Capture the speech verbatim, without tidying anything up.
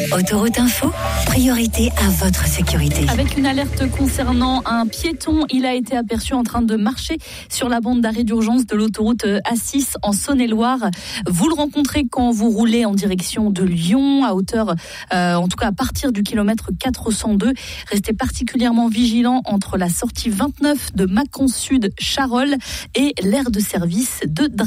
Autoroute Info, priorité à votre sécurité. Avec une alerte concernant un piéton, il a été aperçu en train de marcher sur la bande d'arrêt d'urgence de l'autoroute A six en Saône-et-Loire. Vous le rencontrez quand vous roulez en direction de Lyon, à hauteur, euh, en tout cas à partir du kilomètre quatre cent deux. Restez particulièrement vigilants entre la sortie vingt-neuf de Mâcon Sud Charolles et l'aire de service de Dra-